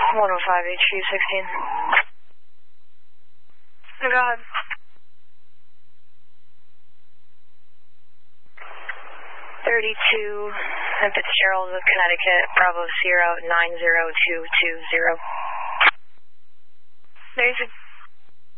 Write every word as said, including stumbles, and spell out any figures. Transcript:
one oh five H Q sixteen. Go ahead. thirty-two in Fitzgerald, Connecticut, Bravo Sierra nine zero two two zero. Basic.